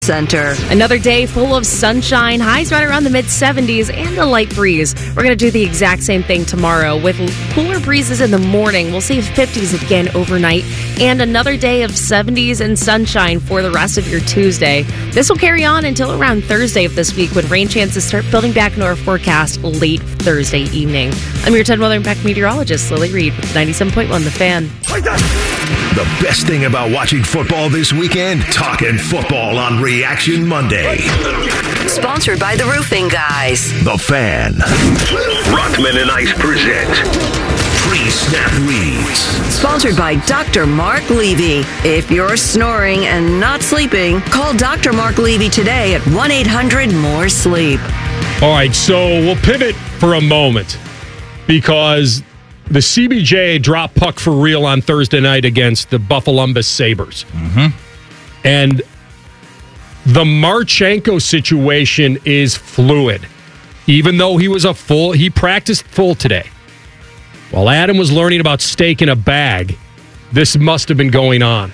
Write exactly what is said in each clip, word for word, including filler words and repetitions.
Center. Another day full of sunshine, highs right around the mid seventies, and a light breeze. We're going to do the exact same thing tomorrow with cooler breezes in the morning. We'll see fifties again overnight, and another day of seventies and sunshine for the rest of your Tuesday. This will carry on until around Thursday of this week when rain chances start building back into our forecast late Thursday evening. I'm your ten Weather Impact meteorologist, Lily Reed, with ninety-seven point one The Fan. The best thing about watching football this weekend? Talking football on Reaction Monday. Sponsored by the Roofing Guys. The Fan. Rockman and Ice present Pre-Snap Reads. Sponsored by Doctor Mark Levy. If you're snoring and not sleeping, call Doctor Mark Levy today at one eight hundred more sleep. All right, so we'll pivot for a moment because the C B J dropped puck for real on Thursday night against the Buffalombus Sabres. Mm-hmm. And the Marchenko situation is fluid. Even though he was a full, he practiced full today. While Adam was learning about steak in a bag, this must have been going on.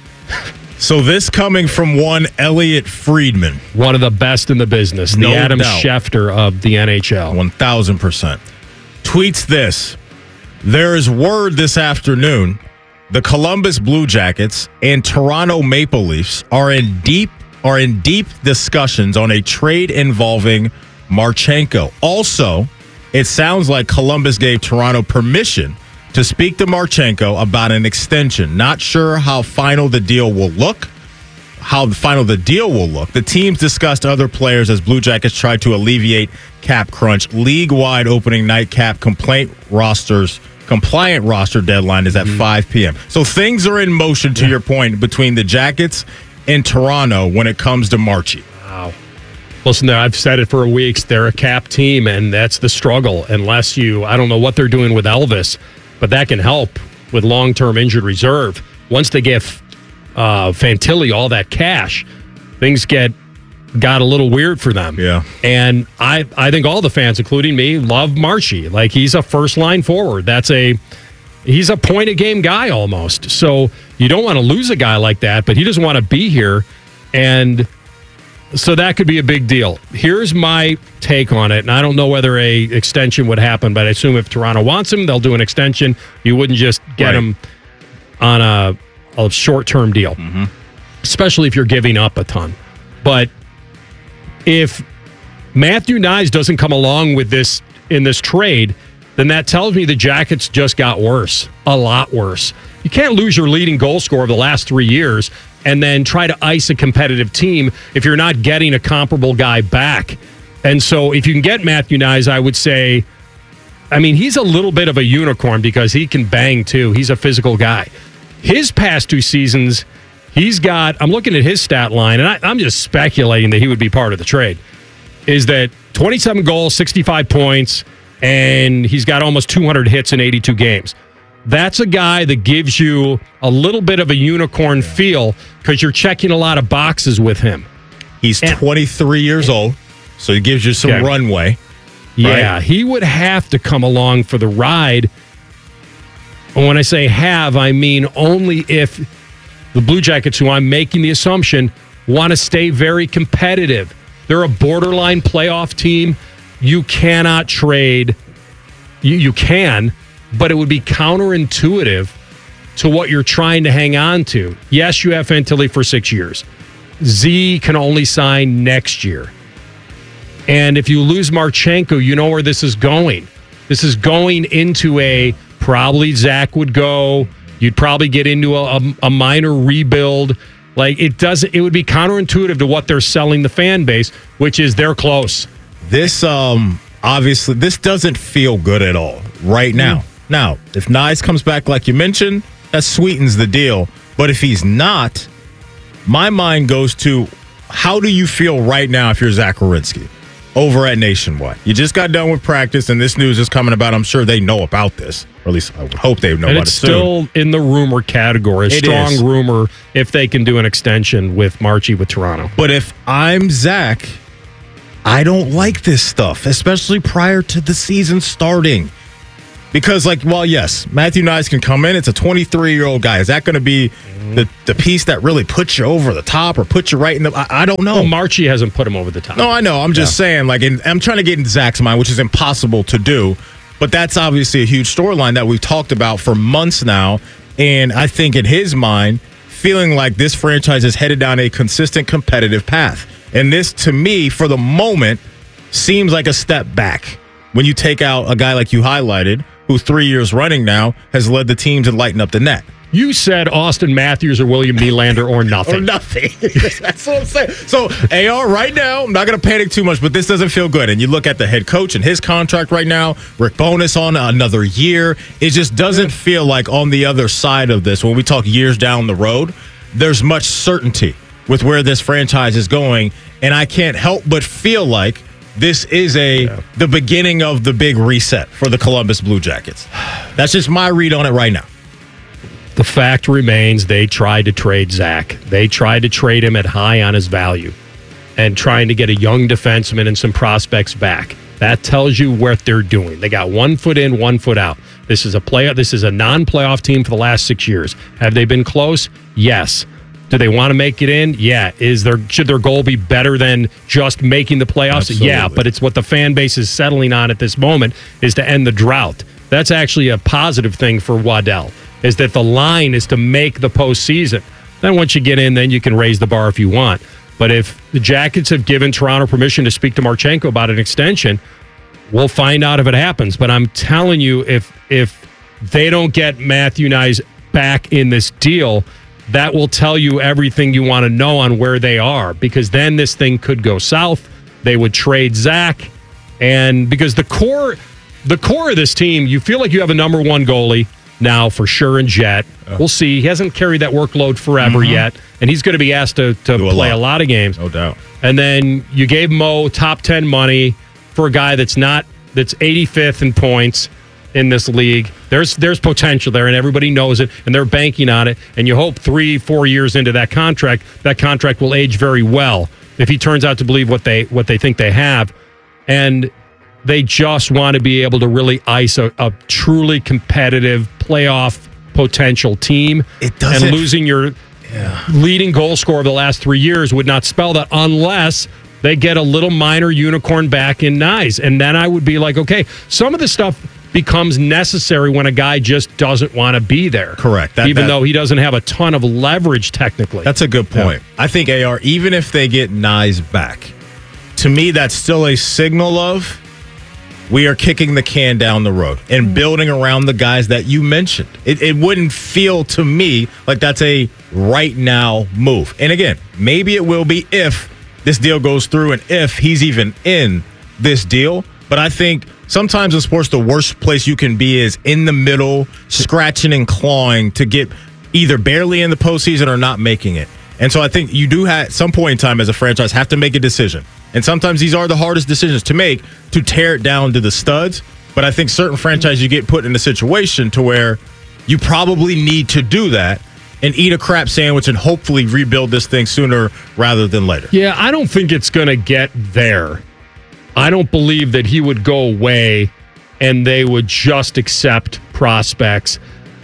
So this coming from one Elliot Friedman. One of the best in the business. No the Adam doubt. Schefter of the N H L. one thousand percent. Tweets this. There is word this afternoon the Columbus Blue Jackets and Toronto Maple Leafs are in deep are in deep discussions on a trade involving Marchenko. Also, it sounds like Columbus gave Toronto permission to speak to Marchenko about an extension. Not sure how final the deal will look. How the final the deal will look. The teams discussed other players as Blue Jackets tried to alleviate cap crunch. League-wide opening night cap complaint rosters compliant roster deadline is at mm-hmm. five p.m. So things are in motion, to yeah. your point, between the Jackets and Toronto when it comes to Marchie. Wow. Listen, I've said it for weeks. They're a cap team, and that's the struggle. Unless you, I don't know what they're doing with Elvis, but that can help with long-term injured reserve. Once they give uh, Fantilli all that cash, things get got a little weird for them. Yeah. And I, I think all the fans, including me, love Marchie. Like, he's a first-line forward. That's a he's a point-a-game guy almost. So you don't want to lose a guy like that, but he doesn't want to be here. And so that could be a big deal. Here's my take on it, and I don't know whether a extension would happen, but I assume if Toronto wants him, they'll do an extension. You wouldn't just get right. him on a, a short-term deal, mm-hmm. especially if you're giving up a ton. But if Matthew Knies doesn't come along with this in this trade, then that tells me the Jackets just got worse, a lot worse. You can't lose your leading goal scorer of the last three years and then try to ice a competitive team if you're not getting a comparable guy back. And so if you can get Matthew Knies, I would say, I mean, he's a little bit of a unicorn because he can bang too. He's a physical guy. His past two seasons, he's got, I'm looking at his stat line, and I, I'm just speculating that he would be part of the trade, is that twenty-seven goals, sixty-five points, and he's got almost two hundred hits in eighty-two games. That's a guy that gives you a little bit of a unicorn feel because you're checking a lot of boxes with him. He's and, twenty-three years old, so he gives you some okay. runway. Yeah, right? He would have to come along for the ride. And when I say have, I mean only if the Blue Jackets, who I'm making the assumption, want to stay very competitive. They're a borderline playoff team. You cannot trade. You, you can, but it would be counterintuitive to what you're trying to hang on to. Yes, you have Fantilli for six years. Z can only sign next year. And if you lose Marchenko, you know where this is going. This is going into a probably Zach would go. You'd probably get into a, a, a minor rebuild. Like, it doesn't. It would be counterintuitive to what they're selling the fan base, which is they're close. This, um, obviously, this doesn't feel good at all right now. Mm. Now, if Knies comes back like you mentioned, that sweetens the deal. But if he's not, my mind goes to how do you feel right now if you're Zach Werenski over at Nationwide? You just got done with practice, and this news is coming about. I'm sure they know about this, or at least I would hope they know and about it's it soon. Still in the rumor category, a it strong is. rumor if they can do an extension with Marchie with Toronto. But if I'm Zach, I don't like this stuff, especially prior to the season starting. Because, like, well, yes, Matthew Nyes can come in. It's a twenty-three-year-old guy. Is that going to be the, the piece that really puts you over the top or puts you right in the... I, I don't know. Well, Marchie hasn't put him over the top. No, I know. I'm just yeah. saying, like, in, I'm trying to get into Zach's mind, which is impossible to do. But that's obviously a huge storyline that we've talked about for months now. And I think in his mind, feeling like this franchise is headed down a consistent competitive path. And this, to me, for the moment, seems like a step back when you take out a guy like you highlighted, who three years running now has led the team to lighten up the net. You said Austin Matthews or William Nylander or nothing. Or nothing. That's what I'm saying. So, A R, right now, I'm not going to panic too much, but this doesn't feel good. And you look at the head coach and his contract right now, Rick Bowness on another year. It just doesn't feel like on the other side of this, when we talk years down the road, there's much certainty with where this franchise is going. And I can't help but feel like this is a yeah. the beginning of the big reset for the Columbus Blue Jackets. That's just my read on it right now. The fact remains they tried to trade Zach. They tried to trade him at high on his value and trying to get a young defenseman and some prospects back. That tells you what they're doing. They got one foot in, one foot out. This is a play. This is a non-playoff team for the last six years. Have they been close? Yes. Do they want to make it in? Yeah. Is there should their goal be better than just making the playoffs? Absolutely. Yeah, but it's what the fan base is settling on at this moment is to end the drought. That's actually a positive thing for Waddell, is that the line is to make the postseason. Then once you get in, then you can raise the bar if you want. But if the Jackets have given Toronto permission to speak to Marchenko about an extension, we'll find out if it happens. But I'm telling you, if if they don't get Matthew Nyes back in this deal, that will tell you everything you want to know on where they are, because then this thing could go south. They would trade Zach, and because the core, the core of this team, you feel like you have a number one goalie now for sure in Jet. Oh. We'll see. He hasn't carried that workload forever mm-hmm. yet, and he's going to be asked to, to play a lot. a lot of games. No doubt. And then you gave Mo top ten money for a guy that's not that's eighty-fifth in points in this league. There's there's potential there, and everybody knows it, and they're banking on it. And you hope three, four years into that contract, that contract will age very well if he turns out to believe what they what they think they have. And they just want to be able to really ice a, a truly competitive playoff potential team. It doesn't. And losing your yeah. leading goal scorer of the last three years would not spell that, unless they get a little minor unicorn back in Nyes. And then I would be like, okay, some of the stuff becomes necessary when a guy just doesn't want to be there. Correct. That, even that, though he doesn't have a ton of leverage technically. That's a good point. Yeah. I think, A R, even if they get Nyes back, to me, that's still a signal of we are kicking the can down the road and building around the guys that you mentioned. It, it wouldn't feel to me like that's a right now move. And again, maybe it will be if this deal goes through and if he's even in this deal. But I think sometimes in sports, the worst place you can be is in the middle, scratching and clawing to get either barely in the postseason or not making it. And so I think you do have, at some point in time as a franchise, have to make a decision. And sometimes these are the hardest decisions to make, to tear it down to the studs. But I think certain franchises, you get put in a situation to where you probably need to do that and eat a crap sandwich and hopefully rebuild this thing sooner rather than later. Yeah, I don't think it's going to get there. I don't believe that he would go away and they would just accept prospects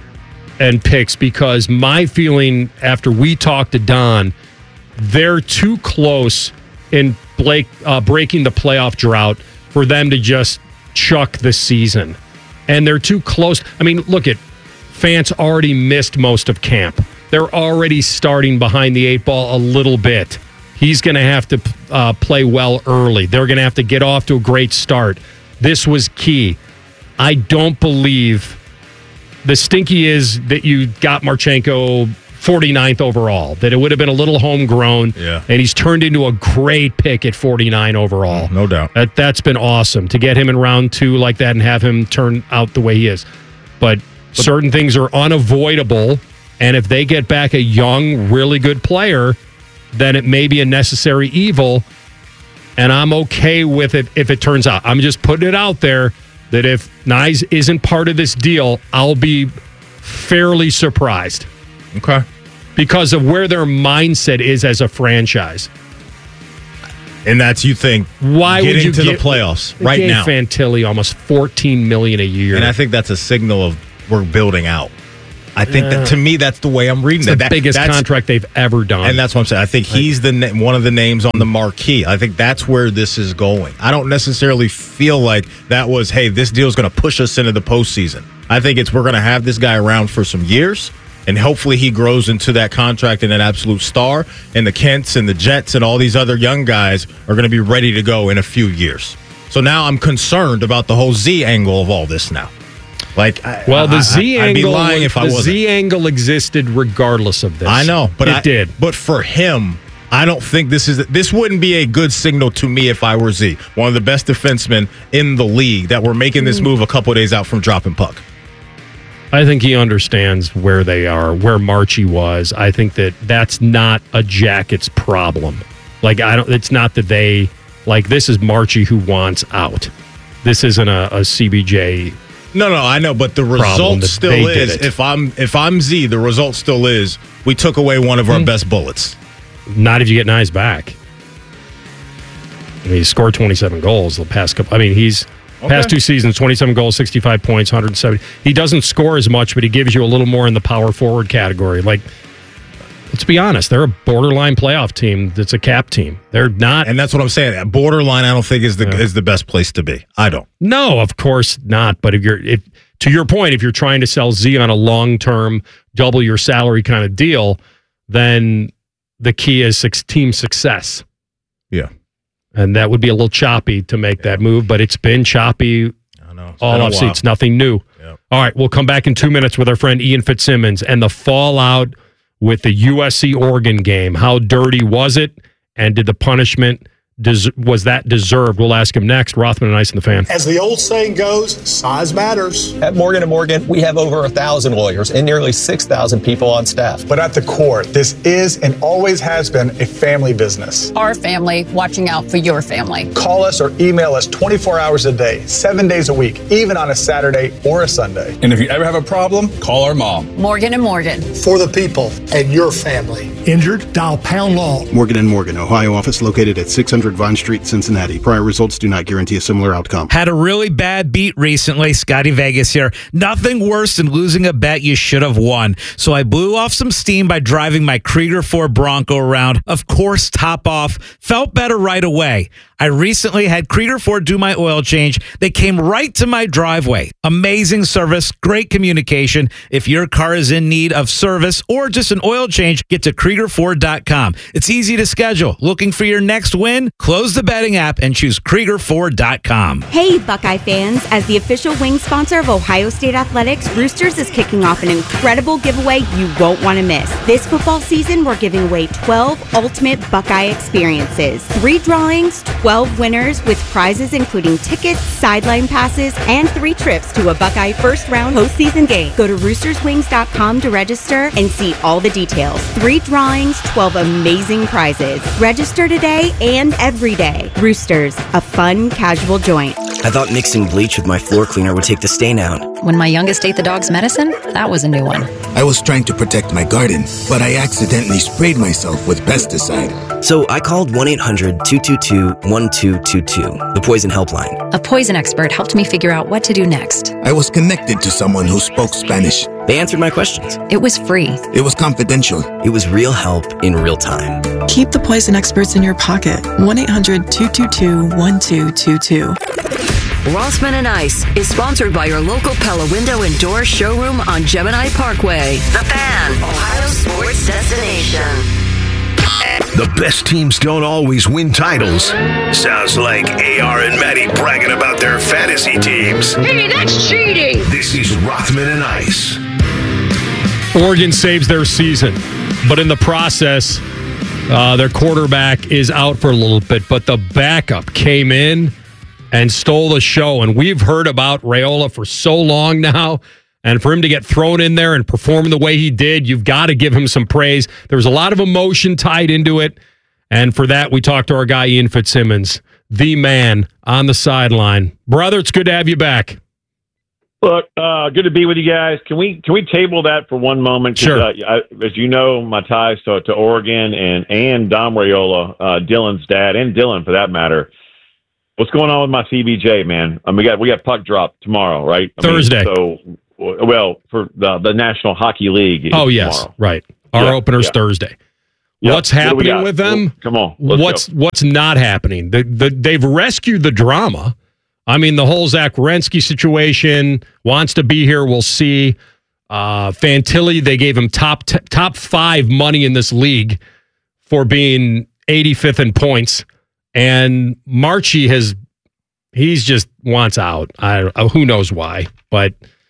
and picks, because my feeling after we talked to Don, they're too close in Blake uh, breaking the playoff drought for them to just chuck the season. And they're too close. I mean, look at Fance already missed most of camp. They're already starting behind the eight ball a little bit. He's going to have to uh, play well early. They're going to have to get off to a great start. This was key. I don't believe the stinky is that you got Marchenko forty-ninth overall, that it would have been a little homegrown. Yeah. And he's turned into a great pick at forty-nine overall. No doubt. That, that's been awesome to get him in round two like that and have him turn out the way he is. But, but certain things are unavoidable. And if they get back a young, really good player, then it may be a necessary evil, and I'm okay with it if it turns out. I'm just putting it out there that if Nyes isn't part of this deal, I'll be fairly surprised. Okay. Because of where their mindset is as a franchise. And that's, you think, Why getting would you to get, the playoffs they right gave now. Fantilli almost fourteen million dollars a year. And I think that's a signal of we're building out. I think Yeah. that, to me, that's the way I'm reading it's that. the That- biggest that's- contract they've ever done. And that's what I'm saying. I think he's the na- one of the names on the marquee. I think that's where this is going. I don't necessarily feel like that was, hey, this deal is going to push us into the postseason. I think it's we're going to have this guy around for some years, and hopefully he grows into that contract and an absolute star. And the Kents and the Jets and all these other young guys are going to be ready to go in a few years. So now I'm concerned about the whole Z angle of all this now. Like, well, the I, Z I, I'd be angle, lying if I the wasn't. Z angle existed regardless of this. I know, but it I, did. But for him, I don't think this is this wouldn't be a good signal to me if I were Z, one of the best defensemen in the league, that we're making this move a couple of days out from dropping puck. I think he understands where they are, where Marchie was. I think that that's not a Jackets problem. Like, I don't. It's not that they like this is Marchie who wants out. This isn't a, a C B J. No, no, I know, but the Problem result that still they did is it. if I'm if I'm Z, the result still is we took away one of our Mm. best bullets. Not if you get Nyes back. I mean, he scored twenty-seven goals the past couple. I mean, he's past two seasons, twenty-seven goals, sixty-five points, one hundred seventy. He doesn't score as much, but he gives you a little more in the power forward category. Like, let's be honest, they're a borderline playoff team. That's a cap team. They're not. And that's what I'm saying. Borderline, I don't think is the Yeah. is the best place to be. I don't. No, of course not. But if you're, if to your point, if you're trying to sell Z on a long term, double your salary kind of deal, then the key is six, team success. Yeah. And that would be a little choppy to make that move, but it's been choppy I know. It's all been a offseason. while. It's nothing new. Yep. All right, we'll come back in two minutes with our friend Ian Fitzsimmons and the fallout with the U S C Oregon game. How dirty was it? And did the punishment, des- was that deserved? We'll ask him next. Rothman and Ice in the Fan. As the old saying goes, size matters. At Morgan and Morgan, we have over a thousand lawyers and nearly six thousand people on staff. But at the core, this is and always has been a family business. Our family watching out for your family. Call us or email us twenty-four hours a day, seven days a week, even on a Saturday or a Sunday. And if you ever have a problem, call our mom. Morgan and Morgan. For the people and your family. Injured? Dial pound law. Morgan and Morgan, Ohio office located at six hundred Vine Street, Cincinnati. Prior results do not guarantee a similar outcome. Had a really bad beat recently. Scotty Vegas here. Nothing worse than losing a bet you should have won. So I blew off some steam by driving my Krieger Ford Bronco around. Of course, top off. Felt better right away. I recently had Krieger Ford do my oil change. They came right to my driveway. Amazing service, great communication. If your car is in need of service or just an oil change, get to Krieger Ford dot com. It's easy to schedule. Looking for your next win? Close the betting app and choose Krieger Ford dot com. Hey, Buckeye fans. As the official wing sponsor of Ohio State Athletics, Roosters is kicking off an incredible giveaway you won't want to miss. This football season, we're giving away twelve ultimate Buckeye experiences. Three drawings, twelve winners with prizes including tickets, sideline passes, and three trips to a Buckeye first round postseason game. Go to roosters wings dot com to register and see all the details. Three drawings, twelve amazing prizes. Register today and every day. Roosters, a fun, casual joint. I thought mixing bleach with my floor cleaner would take the stain out. When my youngest ate the dog's medicine, that was a new one. I was trying to protect my garden, but I accidentally sprayed myself with pesticide. So I called one eight hundred two two two one two two two, the poison helpline. A poison expert helped me figure out what to do next. I was connected to someone who spoke Spanish. They answered my questions. It was free. It was confidential. It was real help in real time. Keep the poison experts in your pocket. one eight hundred two two two one two two two. Rossman and Ice is sponsored by your local Pella Window and Door showroom on Gemini Parkway. The Fan, Ohio sports destination. The best teams don't always win titles. Sounds like A R and Maddie bragging about their fantasy teams. Hey, that's cheating! This is Rothman and Ice. Oregon saves their season, but in the process, uh, their quarterback is out for a little bit, but the backup came in and stole the show. And we've heard about Raiola for so long now. And for him to get thrown in there and perform the way he did, you've got to give him some praise. There was a lot of emotion tied into it. And for that, we talked to our guy, Ian Fitzsimmons, the man on the sideline. Brother, it's good to have you back. Look, uh, good to be with you guys. Can we can we table that for one moment? Sure. Uh, I, as you know, my ties to, to Oregon and and Dom Raiola, uh, Dylan's dad, and Dylan for that matter. What's going on with my C B J, man? I mean, we got we got puck drop tomorrow, right? I Thursday. Mean, so, well, for the the National Hockey League. Oh yes, tomorrow. right. Our yeah, opener's yeah. Thursday. Yep. What's What do we happening got? with them? Well, come on. Let's What's go. what's not happening? The, the, they've rescued the drama. I mean, the whole Zach Werenski situation, wants to be here, we'll see. Uh, Fantilli, they gave him top t- top five money in this league for being eighty-fifth in points. And Marchie has, he's just wants out. I uh, Who knows why. But,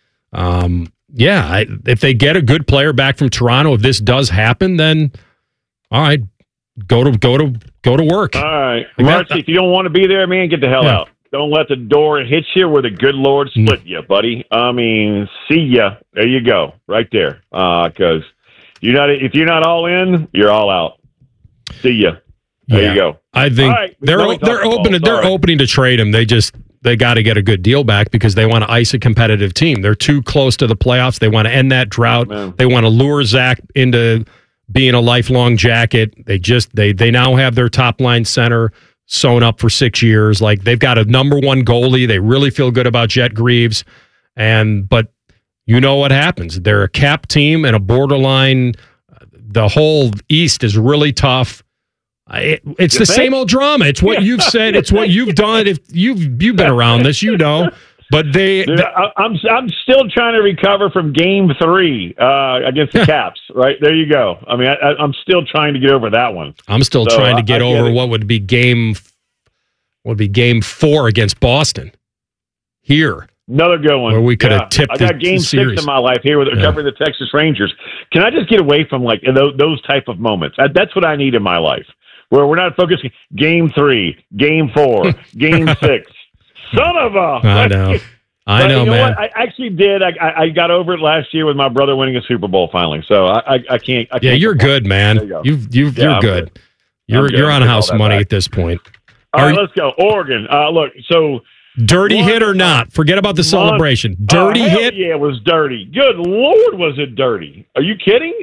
um, yeah, I, if they get a good player back from Toronto, if this does happen, then, all right, go to go to, go to work. All right. Like Marcy, that- if you don't want to be there, man, get the hell Yeah. out. Don't let the door hit you where the good Lord split you, buddy. I mean, see ya. There you go, right there. Because uh, you're not if you're not all in, you're all out. See ya. There Yeah. you go. I think All right, they're now we they're talk open to, ball. they're Sorry. opening to trade him. They just they got to get a good deal back because they want to ice a competitive team. They're too close to the playoffs. They want to end that drought. Man. They want to lure Zach into being a lifelong Jacket. They just they they now have their top line center sewn up for six years. Like they've got a number one goalie. They really feel good about Jet Greaves. And but you know what happens? They're a cap team and a borderline. The whole East is really tough. It, it's You the think? same old drama. It's what you've said. It's what you've done. If you've you've been around this, you know. But they, Dude, I, I'm I'm still trying to recover from Game Three uh, against the Caps. Right there, you go. I mean, I, I, I'm still trying to get over that one. I'm still So, trying to I- get I get over it. what would be game would be game four against Boston here. Another good one. Where we could have tipped I got the- game the series. six in my life here with Yeah. covering the Texas Rangers. Can I just get away from like those, those type of moments? That- That's what I need in my life, where we're not focusing. Game three, game four, game six. Son of a! I know. I But know, you know man. What? I actually did. I, I, I got over it last year with my brother winning a Super Bowl finally. So I, I, I can't. I Yeah, can't you're complain. good, man. There you go. You've you've Yeah, you're I'm good. good. You're I'm good. you're on Take all house that money back. at this point. All Are right, you- let's go. Oregon. Uh, look, so Dirty One- hit or not? Forget about the celebration. Dirty oh, hell hit. Yeah, it was dirty. Good Lord, was it dirty? Are you kidding?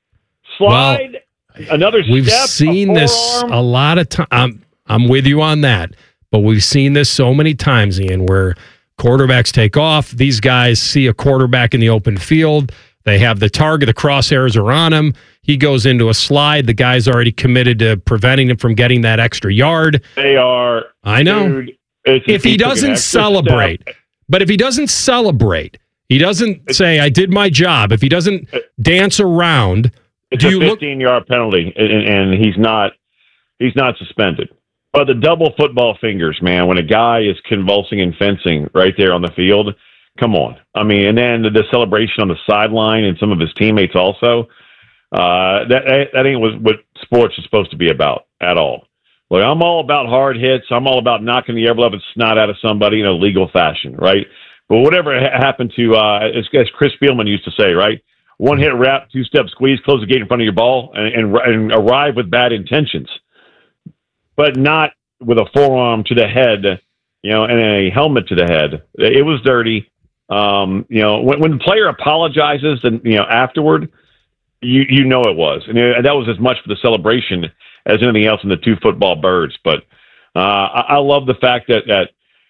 Slide. another We've step. seen a this forearm. a lot of times. I'm, I'm with you on that. But we've seen this so many times, Ian, where quarterbacks take off. These guys see a quarterback in the open field. They have the target. The crosshairs are on him. He goes into a slide. The guy's already committed to preventing him from getting that extra yard. They are. I know. Dude, it's- If he took an doesn't extra celebrate, step. but if he doesn't celebrate, he doesn't say, I did my job. If he doesn't dance around, It's do a you look? fifteen-yard penalty, and, and he's not he's not suspended. But the double football fingers, man, when a guy is convulsing and fencing right there on the field, come on. I mean, and then the, the celebration on the sideline and some of his teammates also. Uh, that that ain't what, what sports is supposed to be about at all. Look, I'm all about hard hits. I'm all about knocking the ever-loving snot out of somebody in a legal fashion, right? But whatever ha- happened to, uh, as, as Chris Spielman used to say, right? One hit wrap, two step squeeze, close the gate in front of your ball, and, and, and arrive with bad intentions, but not with a forearm to the head, you know, and a helmet to the head. It was dirty. Um, you know, when, when the player apologizes, and you know afterward, you you know it was, and it, that was as much for the celebration as anything else in the two football birds. But uh, I, I love the fact that that.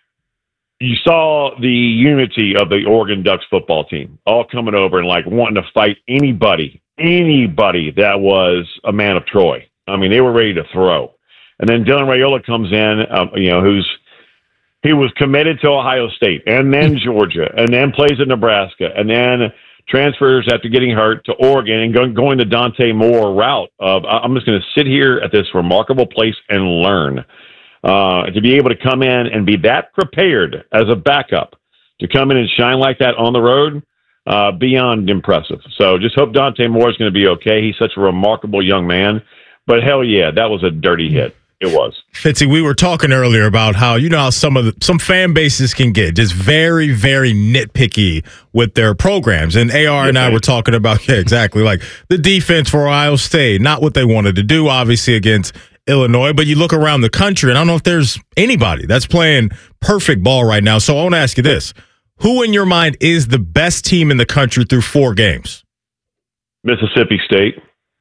You saw the unity of the Oregon Ducks football team all coming over and like wanting to fight anybody, anybody that was a man of Troy. I mean, they were ready to throw. And then Dylan Raiola comes in, um, you know, who's he was committed to Ohio State and then Georgia and then plays at Nebraska and then transfers after getting hurt to Oregon and going, going the Dante Moore route of I'm just going to sit here at this remarkable place and learn. Uh, to be able to come in and be that prepared as a backup to come in and shine like that on the road, uh, beyond impressive. So just hope Dante Moore is going to be okay. He's such a remarkable young man. But hell yeah, that was a dirty hit. It was. Fitzy, we were talking earlier about how, you know, how some of the, some fan bases can get just very, very nitpicky with their programs. And A R and I were talking about, yeah, exactly, like the defense for Ohio State, not what they wanted to do, obviously, against Illinois, but you look around the country, and I don't know if there's anybody that's playing perfect ball right now. So I want to ask you this. Who in your mind is the best team in the country through four games? Mississippi State.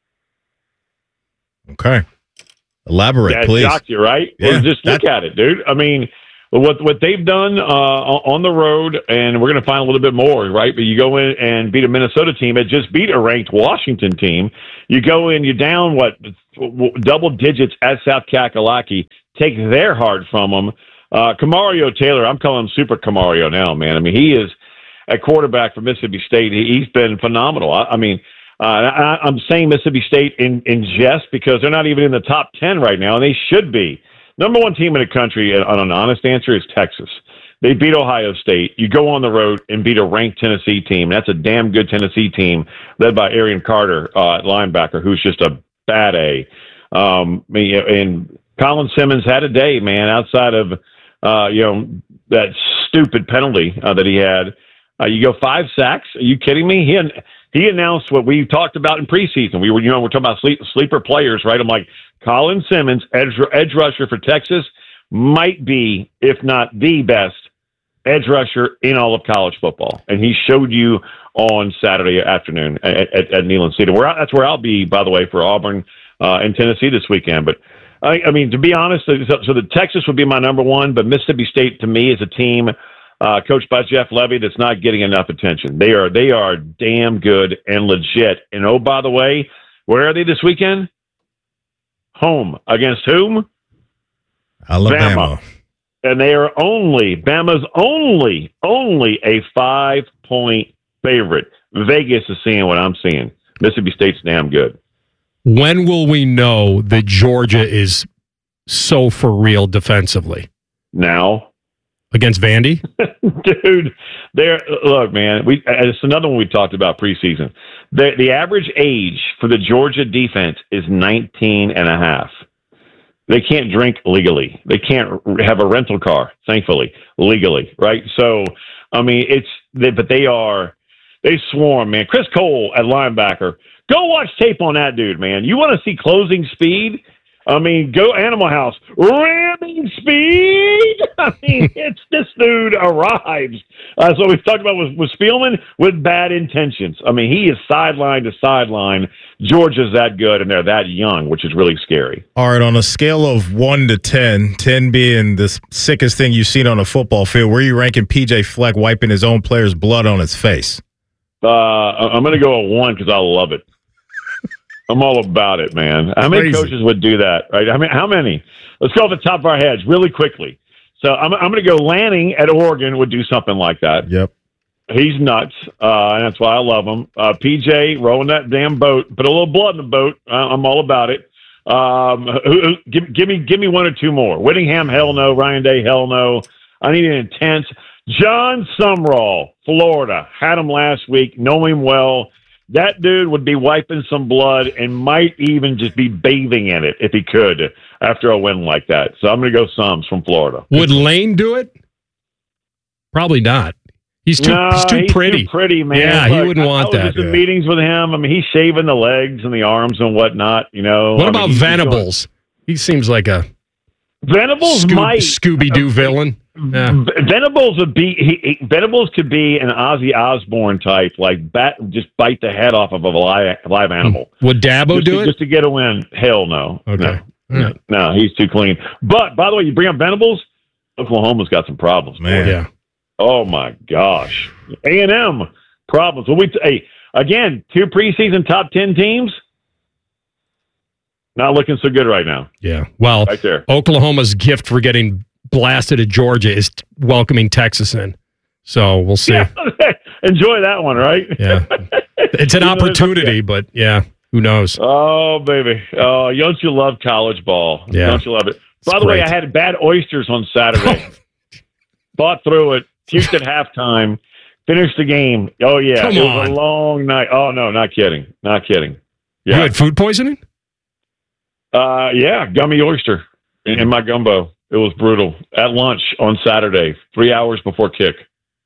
Okay. Elaborate, That please. shocked you, right? Yeah, well, just look that- at it, dude. I mean, what what they've done uh, on the road, and we're going to find a little bit more, right? But you go in and beat a Minnesota team that just beat a ranked Washington team. You go in, you're down, what, double digits at South Kakalaki. Take their heart from them. Uh, Kamario Taylor, I'm calling him Super Kamario now, man. I mean, he is a quarterback for Mississippi State. He, he's been phenomenal. I, I mean, uh, I, I'm saying Mississippi State in, in jest because they're not even in the top ten right now, and they should be. Number one team in the country, on an honest answer, is Texas. They beat Ohio State. You go on the road and beat a ranked Tennessee team. That's a damn good Tennessee team led by Arian Carter, uh, linebacker, who's just a bad A. Um, and Colin Simmons had a day, man, outside of uh, you know that stupid penalty uh, that he had. Uh, you go five sacks. Are you kidding me? He he announced what we talked about in preseason. We were, you know, we're talking about sleep, sleeper players, right? I'm like, Colin Simmons, edge, edge rusher for Texas, might be, if not the best, edge rusher in all of college football. And he showed you on Saturday afternoon at, at, at Neyland Stadium. Where I, that's where I'll be, by the way, for Auburn uh, and Tennessee this weekend. But, I, I mean, to be honest, so, so the Texas would be my number one, but Mississippi State, to me, is a team uh, coached by Jeff Levy that's not getting enough attention. They are they are damn good and legit. And, oh, by the way, where are they this weekend? Home. Against whom? Alabama. Bama. And they are only, Bama's only, only a five-point favorite. Vegas is seeing what I'm seeing. Mississippi State's damn good. When will we know that Georgia is so for real defensively? Now. Against Vandy? Dude, there. Look, man, we it's another one we talked about preseason. The, the average age for the Georgia defense is nineteen and a half. They can't drink legally. They can't have a rental car, thankfully, legally, right? So, I mean, it's, they, but they are, they swarm, man. Chris Cole at linebacker. Go watch tape on that dude, man. You want to see closing speed? I mean, go Animal House. Ramming speed? I mean, it's this dude arrives. Uh, so we talked about with, with Spielman with bad intentions. I mean, he is sideline to sideline. Georgia's that good, and they're that young, which is really scary. All right, on a scale of one to ten, ten being the sickest thing you've seen on a football field, where are you ranking P J Fleck wiping his own player's blood on his face? Uh, I'm going to go a one because I love it. I'm all about it, man. How many Crazy. coaches would do that, right? I mean, how many? Let's go off the top of our heads really quickly. So I'm, I'm going to go Lanning at Oregon would do something like that. Yep. He's nuts, uh, and that's why I love him. Uh, P J, rolling that damn boat. Put a little blood in the boat. Uh, I'm all about it. Um, who, who, give, give me give me one or two more. Whittingham, hell no. Ryan Day, hell no. I need an intense. John Sumrall, Florida. Had him last week. Know him well. That dude would be wiping some blood and might even just be bathing in it if he could after a win like that. So I'm going to go Sums from Florida. Would Lane do it? Probably not. He's too no, he's too he's pretty. Too pretty, man. Yeah, Look, he wouldn't I, want I was that. in meetings with him. I mean, he's shaving the legs and the arms and whatnot. You know. What I about mean, he's Venables? He seems like a Venables Scoo- might Scooby Doo villain. Yeah. Venables would be he, he, Venables could be an Ozzy Osbourne type, like bat, just bite the head off of a live, live animal. Would Dabo just do to, it? Just to get a win? Hell no. Okay. No, Right. no, he's too clean. But by the way, you bring up Venables, Oklahoma's got some problems, Man. Yeah. Oh my gosh, A and M problems. Well, we t- hey again, two preseason top ten teams. Not looking so good right now. Yeah. Well, Right there. Oklahoma's gift for getting blasted at Georgia is t- welcoming Texas in. So we'll see. Yeah. Enjoy that one, right? Yeah. It's an opportunity, but yeah, who knows? Oh, baby. Oh, don't you love college ball? Yeah. Don't you love it? By the way, great. I had bad oysters on Saturday. Fought through it. Puked at halftime. Finished the game. Oh, yeah. Come it was on. a long night. Oh, no, not kidding. Not kidding. You Yeah. had food poisoning? Uh, yeah, gummy oyster in, in my gumbo. It was brutal. At lunch on Saturday, three hours before kick.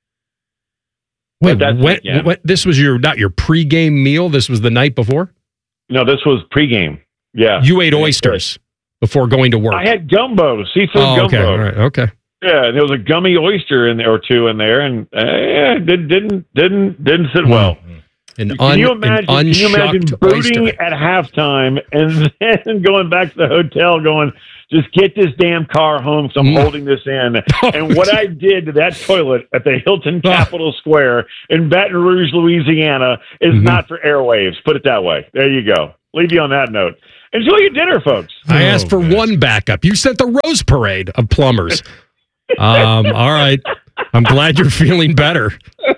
Wait, that's what, it, yeah. what? This was your not your pregame meal. This was the night before. No, this was pregame. Yeah. You ate oysters before going to work. I had gumbo, seafood oh, gumbo. okay, all right, okay. Yeah, there was a gummy oyster in there or two in there, and uh, yeah, did, didn't didn't didn't sit well. An can un, you imagine? An can you imagine booting oyster. at halftime and then going back to the hotel, going, "Just get this damn car home, because I'm Mm. holding this in." And what I did to that toilet at the Hilton Capitol Square in Baton Rouge, Louisiana, is Mm-hmm. not for airwaves. Put it that way. There you go. Leave you on that note. Enjoy your dinner, folks. I asked for one backup. You sent the Rose Parade of plumbers. um, all right. I'm glad you're feeling better.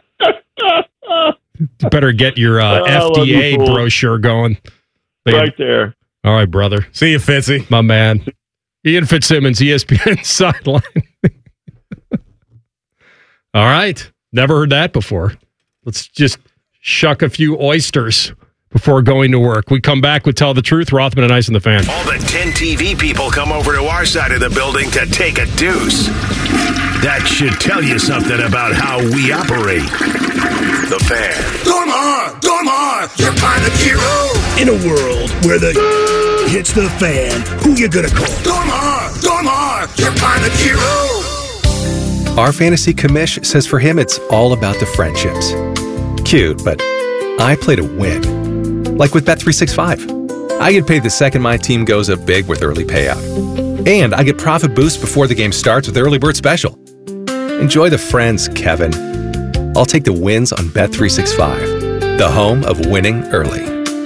You better get your uh, Oh, I love F D A you, fool. brochure going. Right there. All right, brother. See you, Fitzy. My man. Ian Fitzsimmons, E S P N Sideline. All right. Never heard that before. Let's just shuck a few oysters before going to work. We come back with Tell the Truth. Rothman and Ice and the Fan. All the ten T V people come over to our side of the building to take a deuce. That should tell you something about how we operate. The Fan. Dormar, Dormar, you're pilot hero. In a world where the hits the fan, who you gonna call? Dormar, Dormar, you're pilot hero. Our fantasy commish says for him it's all about the friendships. Cute, but I play to win. Like with Bet three sixty-five. I get paid the second my team goes up big with early payout. And I get profit boost before the game starts with Early Bird Special. Enjoy the friends, Kevin. I'll take the wins on Bet three sixty-five, the home of winning early.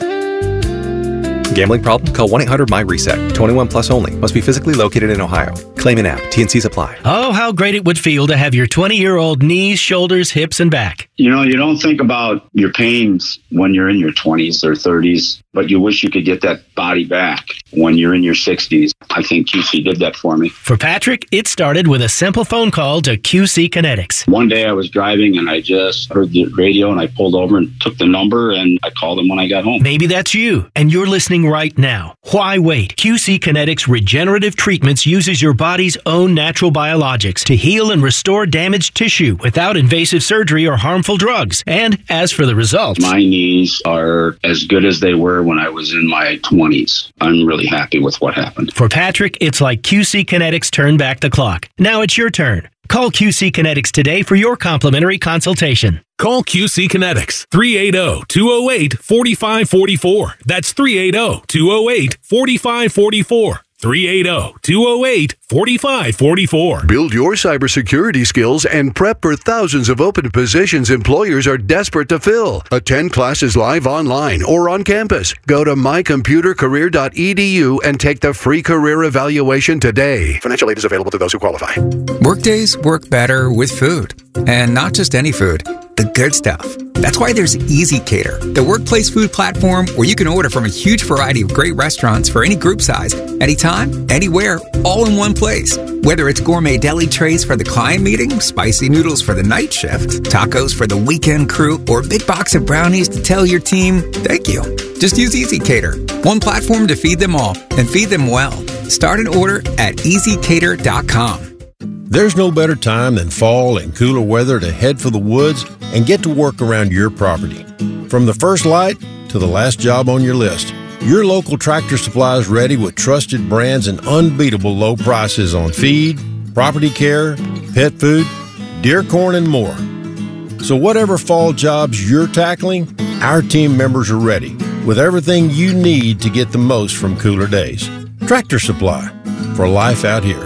Gambling problem? Call one eight hundred M Y reset. twenty-one plus only. Must be physically located in Ohio. Claim an app. T N Cs apply. Oh, how great it would feel to have your twenty-year-old knees, shoulders, hips, and back. You know, you don't think about your pains when you're in your twenties or thirties, but you wish you could get that body back when you're in your sixties. I think Q C did that for me. For Patrick, it started with a simple phone call to Q C Kinetics. One day I was driving and I just heard the radio and I pulled over and took the number and I called him when I got home. Maybe that's you, and you're listening right now. Why wait? Q C Kinetics Regenerative Treatments uses your body's own natural biologics to heal and restore damaged tissue without invasive surgery or harmful drugs. And as for the results, my knees are as good as they were when I was in my twenties. I'm really happy with what happened. For Patrick, it's like Q C Kinetics turned back the clock. Now it's your turn. Call Q C Kinetics today for your complimentary consultation. Call Q C Kinetics, three eight zero, two zero eight, four five four four. That's three eight zero, two zero eight, four five four four. three eight zero, two zero eight, four five four four. Build your cybersecurity skills and prep for thousands of open positions employers are desperate to fill. Attend classes live online or on campus. Go to my computer career dot e d u and take the free career evaluation today. Financial aid is available to those who qualify. Workdays work better with food. And not just any food, the good stuff. That's why there's EasyCater, the workplace food platform where you can order from a huge variety of great restaurants for any group size, anytime, anywhere, all in one place. Whether it's gourmet deli trays for the client meeting, spicy noodles for the night shift, tacos for the weekend crew, or a big box of brownies to tell your team, thank you. Just use EasyCater, one platform to feed them all and feed them well. Start an order at easy cater dot com. There's no better time than fall and cooler weather to head for the woods and get to work around your property. From the first light to the last job on your list, your local Tractor Supply is ready with trusted brands and unbeatable low prices on feed, property care, pet food, deer corn, and more. So whatever fall jobs you're tackling, our team members are ready with everything you need to get the most from cooler days. Tractor Supply, for life out here.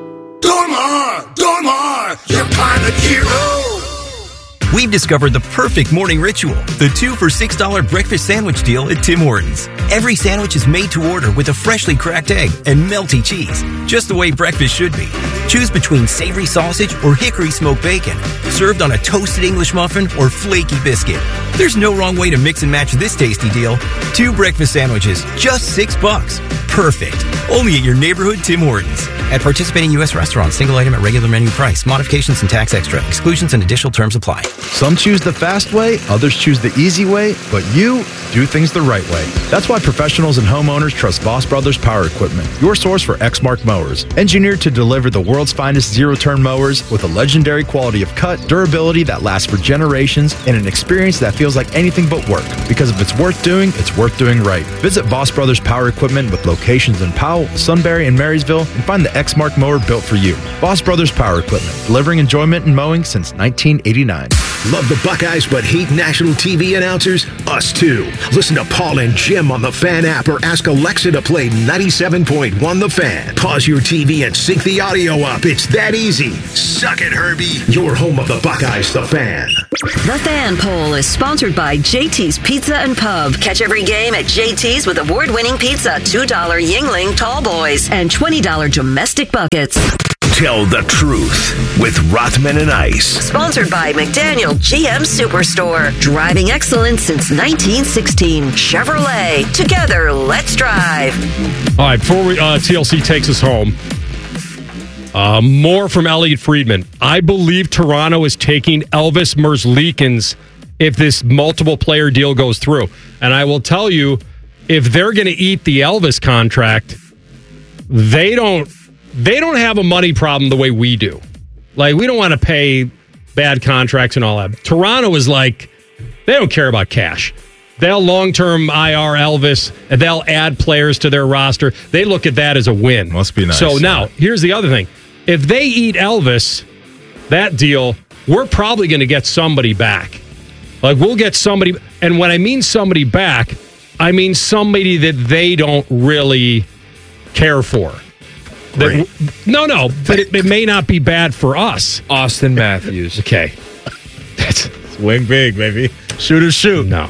Dormar, Dormar, your pilot hero. We've discovered the perfect morning ritual, the two for six dollars breakfast sandwich deal at Tim Hortons. Every sandwich is made to order with a freshly cracked egg and melty cheese, just the way breakfast should be. Choose between savory sausage or hickory smoked bacon, served on a toasted English muffin or flaky biscuit. There's no wrong way to mix and match this tasty deal. Two breakfast sandwiches, just six bucks. Perfect. Only at your neighborhood Tim Hortons. At participating U S restaurants, single item at regular menu price. Modifications and tax extra. Exclusions and additional terms apply. Some choose the fast way, others choose the easy way, but you do things the right way. That's why professionals and homeowners trust Boss Brothers Power Equipment, your source for Exmark mowers. Engineered to deliver the world's finest zero-turn mowers with a legendary quality of cut, durability that lasts for generations, and an experience that feels like anything but work. Because if it's worth doing, it's worth doing right. Visit Boss Brothers Power Equipment with locations in Powell, Sunbury, and Marysville, and find the Exmark mower built for you. Boss Brothers Power Equipment, delivering enjoyment in mowing since nineteen eighty-nine. Love the Buckeyes but hate national T V announcers? Us too. Listen to Paul and Jim on the Fan app or ask Alexa to play ninety-seven point one The Fan. Pause your T V and sync the audio up. It's that easy. Suck it, Herbie. Your home of the Buckeyes, The Fan. The Fan Poll is sponsored by J T's Pizza and Pub. Catch every game at J T's with award-winning pizza, two dollar Yingling Tall Boys, and twenty dollar domestic buckets. Tell the truth with Rothman and Ice. Sponsored by McDaniel G M Superstore. Driving excellence since nineteen sixteen. Chevrolet. Together, let's drive. All right, before we, uh, T L C takes us home, uh, more from Elliot Friedman. I believe Toronto is taking Elvis Merzlikins if this multiple player deal goes through. And I will tell you, if they're going to eat the Elvis contract, they don't they don't have a money problem the way we do. Like, we don't want to pay bad contracts and all that. Toronto is like, they don't care about cash. They'll long-term I R Elvis, and they'll add players to their roster. They look at that as a win. Must be nice. So now, here's the other thing. If they eat Elvis, that deal, we're probably going to get somebody back. Like, we'll get somebody, and when I mean somebody back, I mean somebody that they don't really care for. That, no, no, but it, it may not be bad for us. Austin Matthews. Okay. That's wing big, baby. Shoot or shoot. No.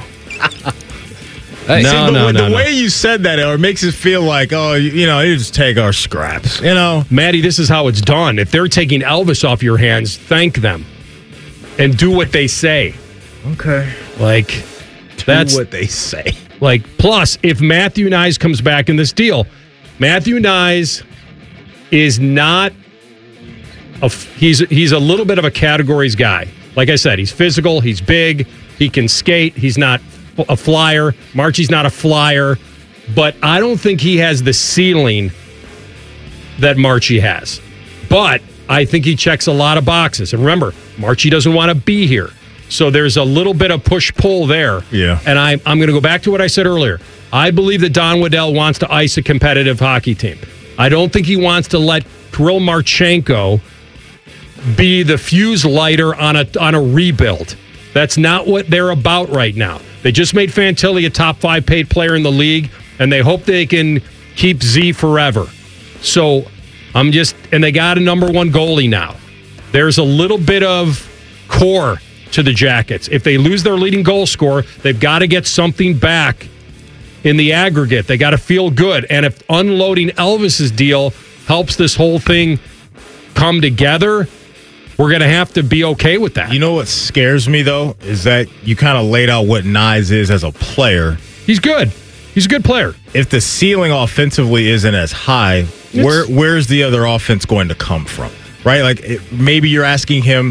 Hey, no, See, but no, with no, the no. way you said that, it makes it feel like, oh, you, you know, you just take our scraps. You know, Maddie, this is how it's done. If they're taking Elvis off your hands, thank them and do what they say. Okay. Like, do that's what they say. Like, plus, if Matthew Nyes comes back in this deal, Matthew Nyes is not a, he's he's a little bit of a categories guy. Like I said, he's physical, he's big, he can skate, he's not a flyer. Marchie's not a flyer, but I don't think he has the ceiling that Marchie has. But I think he checks a lot of boxes. And remember, Marchie doesn't want to be here. So there's a little bit of push-pull there. Yeah. And I, I'm going to go back to what I said earlier. I believe that Don Waddell wants to ice a competitive hockey team. I don't think he wants to let Kirill Marchenko be the fuse lighter on a on a rebuild. That's not what they're about right now. They just made Fantilli a top five paid player in the league, and they hope they can keep Z forever. So I'm just, and they got a number one goalie now. There's a little bit of core to the Jackets. If they lose their leading goal scorer, they've got to get something back in the aggregate. They got to feel good. And if unloading Elvis's deal helps this whole thing come together, we're going to have to be okay with that. You know what scares me, though, is that you kind of laid out what Nyes is as a player. He's good. He's a good player. If the ceiling offensively isn't as high, It's- where where's the other offense going to come from? Right? Like, it, maybe you're asking him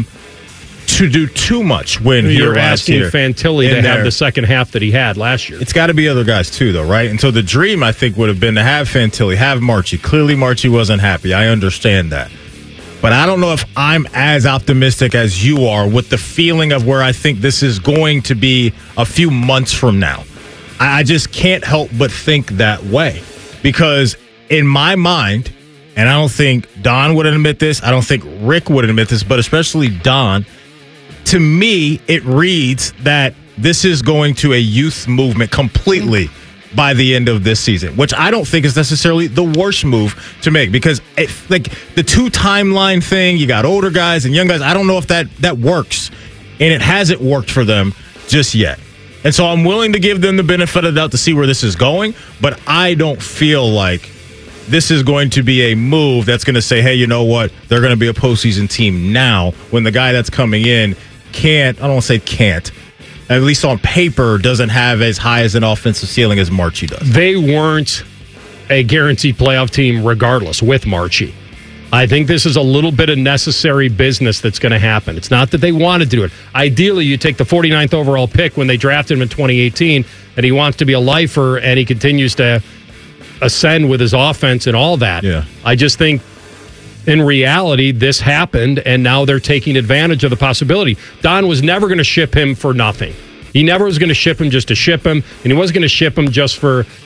to do too much when You're here last asking year Fantilli to in have there. the second half that he had last year. It's got to be other guys too, though, right? And so the dream, I think, would have been to have Fantilli, have Marchie. Clearly, Marchie wasn't happy. I understand that. But I don't know if I'm as optimistic as you are with the feeling of where I think this is going to be a few months from now. I I just can't help but think that way. Because in my mind, and I don't think Don would admit this, I don't think Rick would admit this, but especially Don, to me, it reads that this is going to a youth movement completely by the end of this season, which I don't think is necessarily the worst move to make, because it, like the two timeline thing, you got older guys and young guys. I don't know if that that works, and it hasn't worked for them just yet. And so I'm willing to give them the benefit of the doubt to see where this is going, but I don't feel like this is going to be a move that's going to say, hey, you know what? They're going to be a postseason team now, when the guy that's coming in can't, I don't want to say can't, at least on paper, doesn't have as high as an offensive ceiling as Marchie does. They weren't a guaranteed playoff team regardless with Marchie. I think this is a little bit of necessary business that's going to happen. It's not that they wanted to do it. Ideally, you take the forty-ninth overall pick when they drafted him in twenty eighteen, and he wants to be a lifer, and he continues to ascend with his offense and all that. Yeah. I just think in reality, this happened, and now they're taking advantage of the possibility. Don was never going to ship him for nothing. He never was going to ship him just to ship him, and he wasn't going to ship him just for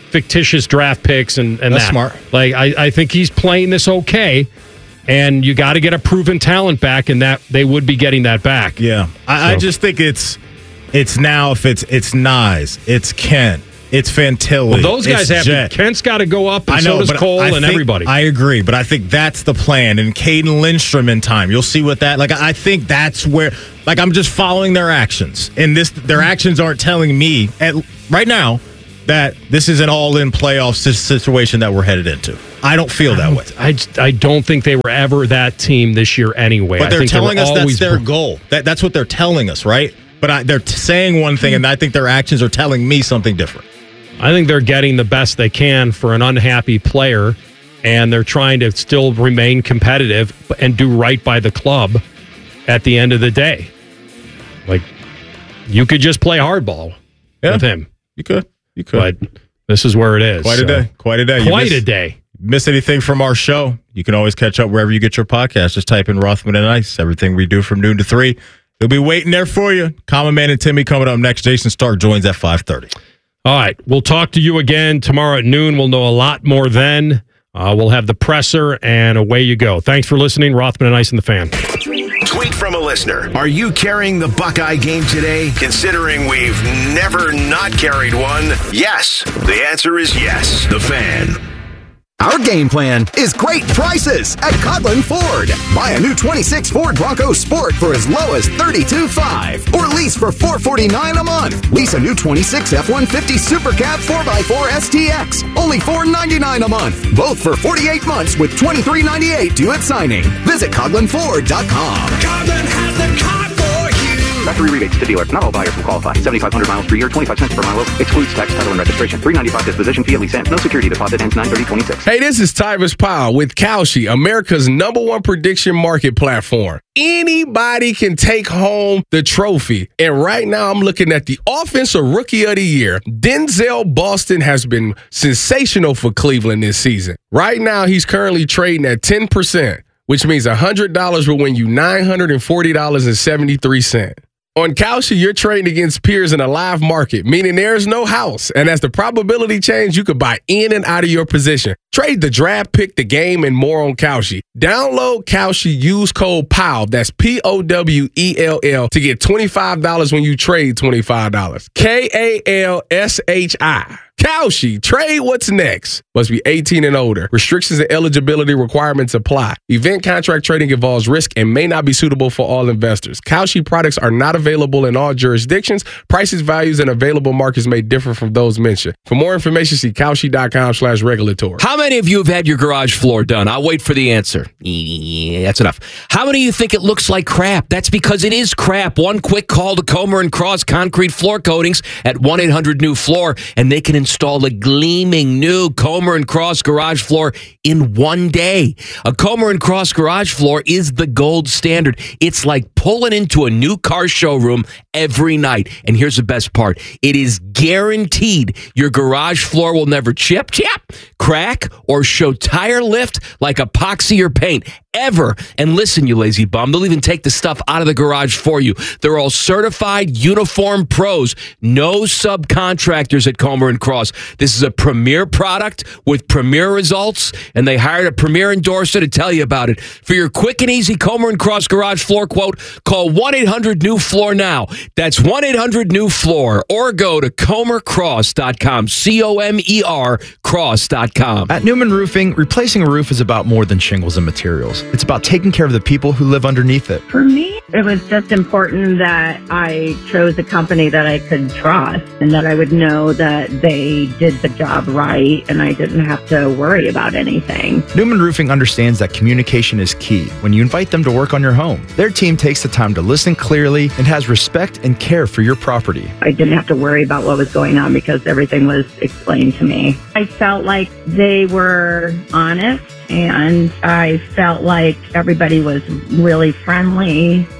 fictitious draft picks and, and That's that. smart. Like, I, I think he's playing this okay, and you got to get a proven talent back, and that they would be getting that back. Yeah. I, So- I just think it's it's now if it's it's Nyes, it's Kent, it's Fantilli. Well, those guys it's have Jet. to. Kent's got to go up, and I know, so does but Cole I and think- everybody. I agree, but I think that's the plan. And Caden Lindstrom in time, you'll see what that. Like, I think that's where. Like, I'm just following their actions, and this their actions aren't telling me at right now that this is an all-in playoff si- situation that we're headed into. I don't feel that way. I, just- I don't think they were ever that team this year anyway. But I they're think telling they were us that's always their goal. That that's what they're telling us, right? But I, they're t- saying one thing, and I think their actions are telling me something different. I think they're getting the best they can for an unhappy player, and they're trying to still remain competitive and do right by the club at the end of the day. Like, you could just play hardball Yeah, with him. You could. You could. But this is where it is. Quite so. a day. Quite a day. You Quite miss- a day. Miss anything from our show, you can always catch up wherever you get your podcast. Just type in Rothman and Ice. Everything we do from noon to three. He'll be waiting there for you. Common Man and Timmy coming up next. Jason Stark joins at five thirty. All right. We'll talk to you again tomorrow at noon. We'll know a lot more then. Uh, we'll have the presser, and away you go. Thanks for listening. Rothman and Ice and the Fan. Tweet from a listener. Are you carrying the Buckeye game today? Considering we've never not carried one, yes. The answer is yes. The Fan. Our game plan is great prices at Coughlin Ford. Buy a new twenty-six Ford Bronco Sport for as low as thirty-two thousand five dollars or lease for four hundred forty-nine dollars a month. Lease a new twenty-six F one fifty Super Cab four by four S T X, only four hundred ninety-nine dollars a month. Both for forty-eight months with twenty-three ninety-eight due at signing. Visit Coughlin Ford dot com. Coughlin has the car for you. Factory rebates to dealer. Not all buyers will qualify. seventy-five hundred miles per year, twenty-five cents per mile. Excludes tax, title, and registration. three ninety-five disposition fee at lease end. No security deposit. Ends nine thirty twenty-six. Hey, this is Tyrus Powell with Kalshi, America's number one prediction market platform. Anybody can take home the trophy. And right now I'm looking at the Offensive Rookie of the Year. Denzel Boston has been sensational for Cleveland this season. Right now he's currently trading at ten percent, which means one hundred dollars will win you nine hundred forty dollars and seventy-three cents. On Kalshi, you're trading against peers in a live market, meaning there's no house. And as the probability change, you could buy in and out of your position. Trade the draft, pick the game, and more on Kalshi. Download Kalshi, use code P O W, that's P O W E L L, to get twenty-five dollars when you trade twenty-five dollars. K A L S H I. Kalshi, trade what's next. Must be eighteen and older. Restrictions and eligibility requirements apply. Event contract trading involves risk and may not be suitable for all investors. Kalshi products are not available in all jurisdictions. Prices, values, and available markets may differ from those mentioned. For more information, see Kalshi.com slash regulatory. How many of you have had your garage floor done? I'll wait for the answer. Yeah, that's enough. How many of you think it looks like crap? That's because it is crap. One quick call to Comer and Cross Concrete Floor Coatings at one eight hundred new floor, and they can install a gleaming new Comer and Cross garage floor in one day. A Comer and Cross garage floor is the gold standard. It's like pulling into a new car showroom every night. And here's the best part. It is guaranteed your garage floor will never chip, chip, crack, or show tire lift like epoxy or paint. Ever. And listen, you lazy bum, they'll even take the stuff out of the garage for you. They're all certified uniform pros. No subcontractors at Comer and Cross. This is a premier product with premier results, and they hired a premier endorser to tell you about it. For your quick and easy Comer and Cross garage floor quote, call one eight hundred new floor now. That's one eight hundred new floor, or go to comer cross dot com. C O M E R cross dot com. At Newman Roofing, replacing a roof is about more than shingles and materials. It's about taking care of the people who live underneath it. For me, it was just important that I chose a company that I could trust and that I would know that they did the job right and I didn't have to worry about anything. Newman Roofing understands that communication is key when you invite them to work on your home. Their team takes the time to listen clearly and has respect and care for your property. I didn't have to worry about what was going on because everything was explained to me. I felt like they were honest, and I felt like everybody was really friendly,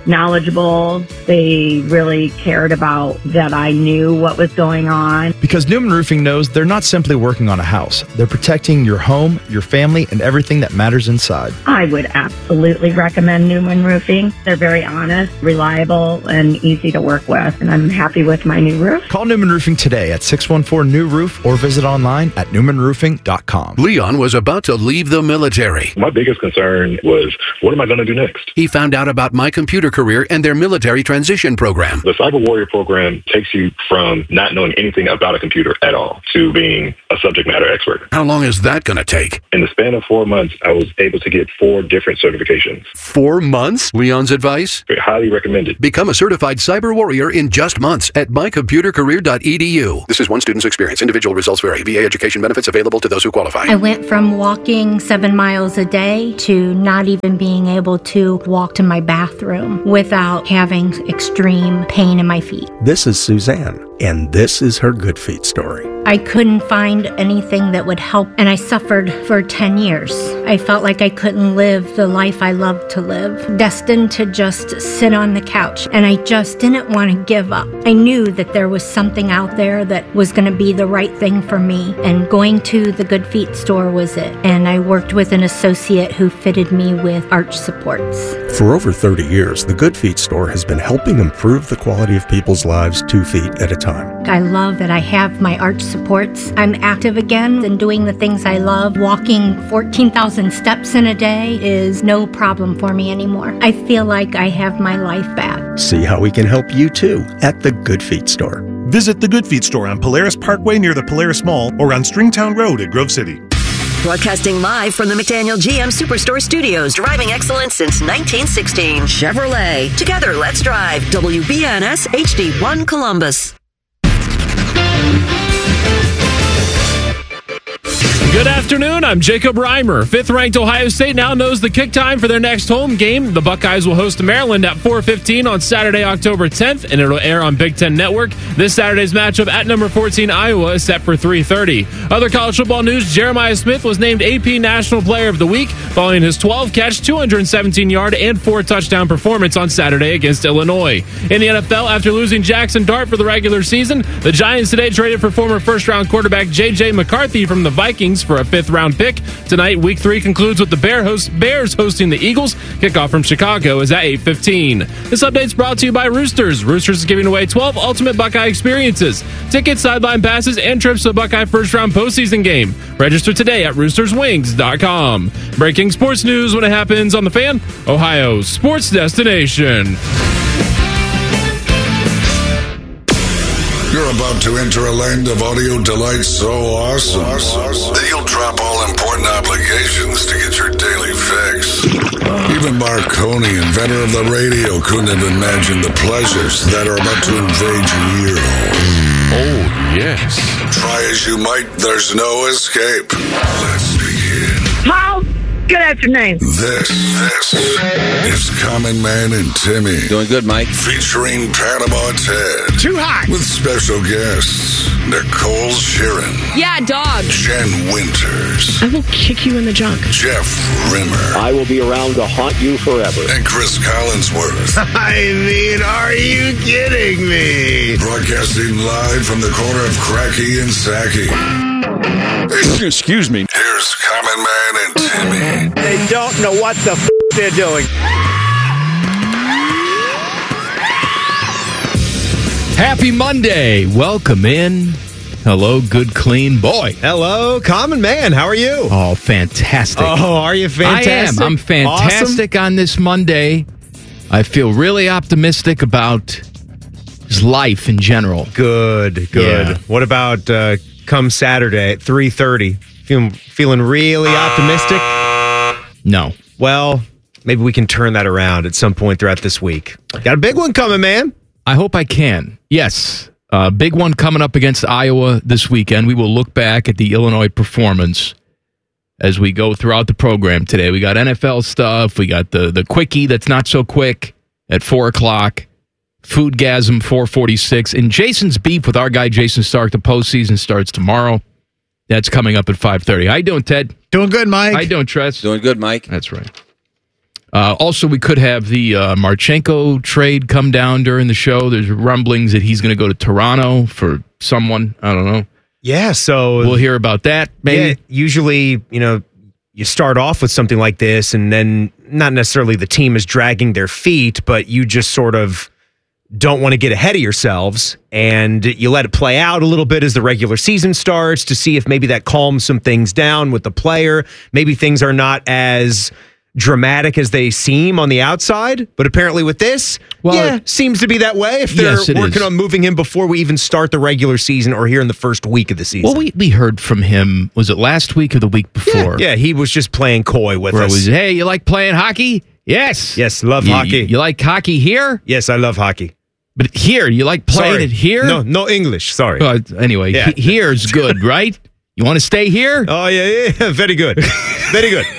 knowledgeable. They really cared about that I knew what was going on. Because Newman Roofing knows they're not simply working on a house. They're protecting your home, your family, and everything that matters inside. I would absolutely recommend Newman Roofing. They're very honest, reliable, and easy to work with, and I'm happy with my new roof. Call Newman Roofing today at six one four new roof or visit online at newman roofing dot com. Leon was about to leave the military. My biggest concern was, what am I going to do next? He found out about My Computer Career and their military transition program. The Cyber Warrior program takes you from not knowing anything about a computer at all to being a subject matter expert. How long is that going to take? In the span of four months, I was able to get four different certifications. Four months? Leon's advice? Highly recommended. Become a certified cyber warrior in just months at my computer career dot e d u. This is one student's experience. Individual results vary. V A education benefits available to those who qualify. I went from walking seven miles a day to not even being able to walk to my bathroom without having extreme pain in my feet. This is Suzanne, and this is her Good Feet story. I couldn't find anything that would help, and I suffered for ten years. I felt like I couldn't live the life I loved to live, destined to just sit on the couch, and I just didn't want to give up. I knew that there was something out there that was going to be the right thing for me, and going to the Good Feet store was it. And I worked with an associate who fitted me with arch supports. For over thirty years, the Good Feet store has been helping improve the quality of people's lives two feet at a time. I love that I have my arch supports. I'm active again and doing the things I love. Walking fourteen thousand steps in a day is no problem for me anymore. I feel like I have my life back. See how we can help you too at the Good Feet store. Visit the Good Feet store on Polaris Parkway near the Polaris Mall or on Stringtown Road at Grove City. Broadcasting live from the McDaniel G M Superstore Studios, driving excellence since nineteen sixteen. Chevrolet. Together, let's drive. W B N S H D one Columbus. Good afternoon. I'm Jacob Reimer. Fifth-ranked Ohio State now knows the kick time for their next home game. The Buckeyes will host Maryland at four fifteen on Saturday, October tenth, and it'll air on Big Ten Network. This Saturday's matchup at number fourteen Iowa is set for three thirty. Other college football news, Jeremiah Smith was named A P National Player of the Week following his twelve-catch, two hundred seventeen-yard, and four-touchdown performance on Saturday against Illinois. In the N F L, after losing Jackson Dart for the regular season, the Giants today traded for former first-round quarterback J J McCarthy from the Vikings for a fifth-round pick. Tonight, Week three concludes with the Bear host, Bears hosting the Eagles. Kickoff from Chicago is at eight fifteen. This update's brought to you by Roosters. Roosters is giving away twelve ultimate Buckeye experiences, tickets, sideline passes, and trips to the Buckeye first-round postseason game. Register today at roosters wings dot com. Breaking sports news when it happens on The Fan, Ohio's sports destination. You're about to enter a land of audio delight so awesome that you'll drop all important obligations to get your daily fix. Even Marconi, inventor of the radio, couldn't have imagined the pleasures that are about to invade your ear hole. Oh, yes. Try as you might, there's no escape. Let's begin. How? Good afternoon. This, this is Common Man and Timmy. Doing good, Mike. Featuring Panama Ted. Too hot. With special guests, Nicole Sheeran. Yeah, dog. Jen Winters. I will kick you in the junk. Jeff Rimmer. I will be around to haunt you forever. And Chris Collinsworth. I mean, are you kidding me? Broadcasting live from the corner of Cracky and Sacky. Excuse me. Here's Common Man and Timmy. They don't know what the f*** they're doing. Happy Monday. Welcome in. Hello, good, clean boy. Hello, Common Man. How are you? Oh, fantastic. Oh, are you fantastic? I am. I'm fantastic awesome. On this Monday. I feel really optimistic about his life in general. Good, good. Yeah. What about uh, come Saturday at three thirty? Feeling, feeling really optimistic? No. Well, maybe we can turn that around at some point throughout this week. Got a big one coming, man. I hope I can. Yes. A uh, big one coming up against Iowa this weekend. We will look back at the Illinois performance as we go throughout the program today. We got N F L stuff. We got the, the quickie that's not so quick at four o'clock. Foodgasm four forty-six. And Jason's beef with our guy Jason Stark. The postseason starts tomorrow. That's coming up at five thirty. How you doing, Ted? Doing good, Mike. How you doing, Tress? Doing good, Mike. That's right. Uh, also, we could have the uh, Marchenko trade come down during the show. There's rumblings that he's going to go to Toronto for someone. I don't know. Yeah, so we'll hear about that. Maybe yeah, usually, you know, you start off with something like this, and then not necessarily the team is dragging their feet, but you just sort of don't want to get ahead of yourselves, and you let it play out a little bit as the regular season starts to see if maybe that calms some things down with the player. Maybe things are not as dramatic as they seem on the outside, but apparently with this, well, yeah, it seems to be that way if they're yes, working is. on moving him before we even start the regular season or here in the first week of the season. Well, we, we heard from him, was it last week or the week before? Yeah, yeah he was just playing coy with Where us. It was, hey, you like playing hockey? Yes. Yes, love you, hockey. You, you like hockey here? Yes, I love hockey. But here, you like playing sorry. it here? No, no English, sorry. Uh, anyway, yeah. he, here's good, right? You want to stay here? Oh, yeah, yeah, yeah. Very good. Very good.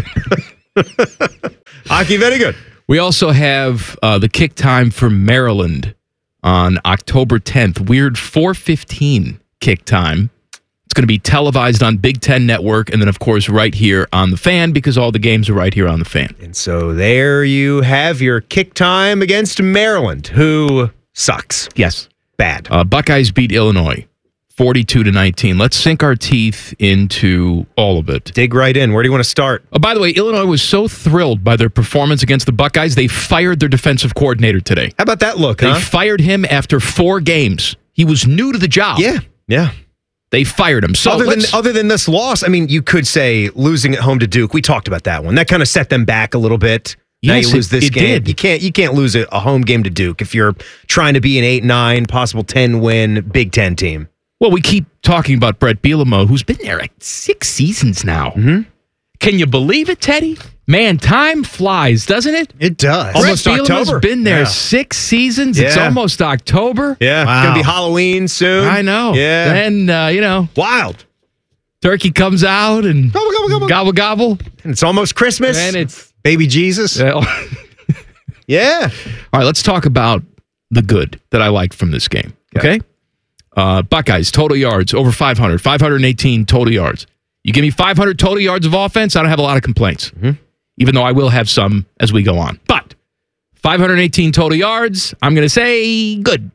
Hockey, very good. We also have uh, the kick time for Maryland on October tenth. Weird four fifteen kick time. It's going to be televised on Big Ten Network and then, of course, right here on The Fan because all the games are right here on The Fan. And so there you have your kick time against Maryland, who sucks. Yes. Bad. Uh, Buckeyes beat Illinois forty-two to nineteen. Let's sink our teeth into all of it. Dig right in. Where do you want to start? Oh, by the way, Illinois was so thrilled by their performance against the Buckeyes, they fired their defensive coordinator today. How about that look, They huh? fired him after four games. He was new to the job. Yeah, yeah. They fired him. So other than let's- other than this loss, I mean, you could say losing at home to Duke. We talked about that one. That kind of set them back a little bit. Now Yes, you lose it- this it game. did. You can't you can't lose a, a home game to Duke if you're trying to be an eight nine, possible ten win Big Ten team. Well, we keep talking about Brett Bielema, who's been there like six seasons now. Mm-hmm. Can you believe it, Teddy? Man, time flies, doesn't it? It does. Brett Almost Bielema's October. been there Yeah. six seasons. It's Yeah. almost October. Yeah, Wow. it's gonna be Halloween soon. I know. Yeah, And, uh, you know. wild. Turkey comes out and gobble, gobble, gobble. gobble, gobble. And it's almost Christmas. And it's baby Jesus. Well, yeah. All right, let's talk about the good that I like from this game. Okay? Uh, Buckeyes, total yards, over five hundred. five hundred eighteen total yards. You give me five hundred total yards of offense, I don't have a lot of complaints. Mm-hmm. Even though I will have some as we go on. But five hundred eighteen total yards, I'm going to say good.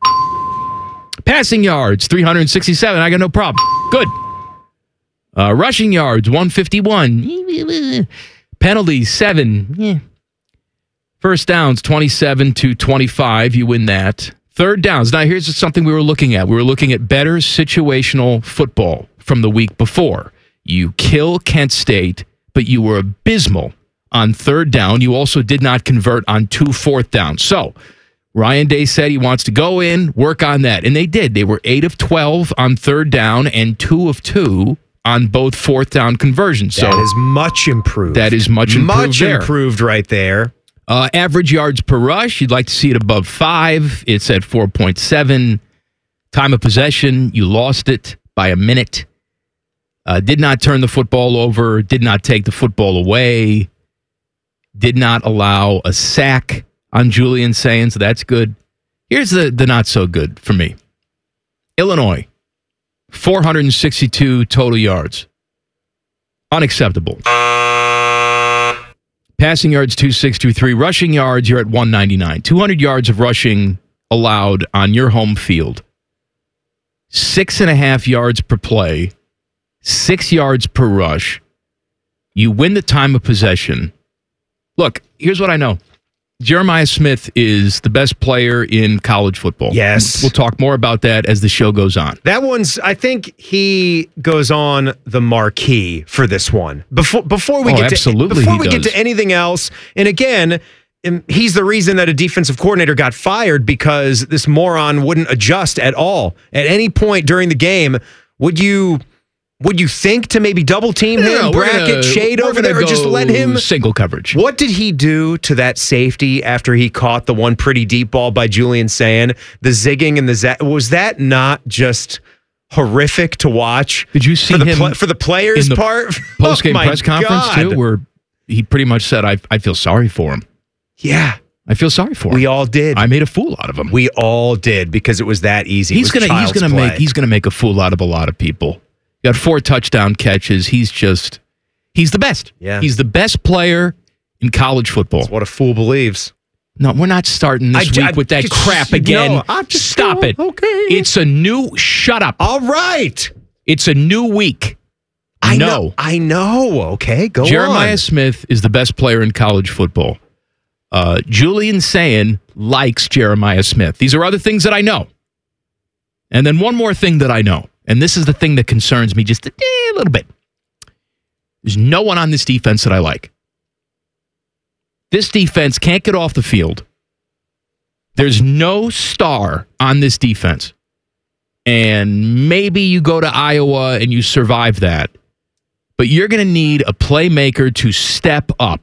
Passing yards, three hundred sixty-seven. I got no problem. Good. Uh, rushing yards, one fifty-one. Penalties, seven. Yeah. First downs, twenty-seven to twenty-five. You win that. Third downs. Now, here's something we were looking at. We were looking at better situational football from the week before. You kill Kent State, but you were abysmal on third down. You also did not convert on two fourth downs. So, Ryan Day said he wants to go in, work on that. And they did. They were eight of twelve on third down and two of two on both fourth down conversions. So That is much improved. That is much improved Much there. improved right there. Uh, average yards per rush, you'd like to see it above five. It's at four point seven. Time of possession, you lost it by a minute. Uh, did not turn the football over. Did not take the football away. Did not allow a sack on Julian Sayans. So that's good. Here's the, the not so good for me. Illinois, four hundred sixty-two total yards. Unacceptable. Passing yards, two sixty-three. Rushing yards, you're at one ninety-nine. two hundred yards of rushing allowed on your home field. Six and a half yards per play. Six yards per rush. You win the time of possession. Look, here's what I know. Jeremiah Smith is the best player in college football. Yes. We'll talk more about that as the show goes on. That one's, I think he goes on the marquee for this one. Before before we Oh, get absolutely to before he we get does. to anything else, and again, um, he's the reason that a defensive coordinator got fired because this moron wouldn't adjust at all. At any point during the game, would you would you think to maybe double team No, him, no, we're bracket, gonna- shade we're over gonna there, or just go let him single coverage? What did he do to that safety after he caught the one pretty deep ball by Julian Sayin? The zigging and the za- was that not just horrific to watch? Did you see for the him pla- for the players' in the part? post game Oh, my press conference God. too, where he pretty much said, "I I feel sorry for him. Yeah, I feel sorry for him. we all did. I made a fool out of him. we all did because it was that easy. It He's was gonna he's child's gonna play. make he's gonna make a fool out of a lot of people. Got four touchdown catches. He's just he's the best. Yeah. He's the best player in college football. That's what a fool believes. No, we're not starting this I, week I, with that just, crap again. No, I'm just, Stop oh, it. Okay. It's a new, shut up. All right. It's a new week. I no. know. I know. Okay, go Jeremiah on. Smith is the best player in college football. Uh, Julian Sayin likes Jeremiah Smith. These are other things that I know. And then one more thing that I know, and this is the thing that concerns me just a, a little bit. There's no one on this defense that I like. This defense can't get off the field. There's no star on this defense. And maybe you go to Iowa and you survive that. But you're going to need a playmaker to step up.